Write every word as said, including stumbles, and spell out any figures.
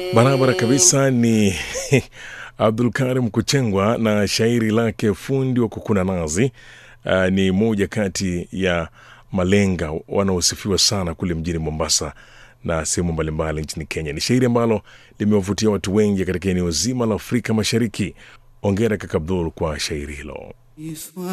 Barabara kabisa ni Abdul Karim Kuchengwa na shairi lake fundi wa kukuna nazi. Uh, ni moja kati ya malenga wanaosifiwa sana kule mjini Mombasa na sehemu mbalimbali nchini Kenya. Ni shairi ambalo limewavutia watu wengi katika eneo zima la Afrika Mashariki. Hongera kaka Abdul kwa shairi hilo.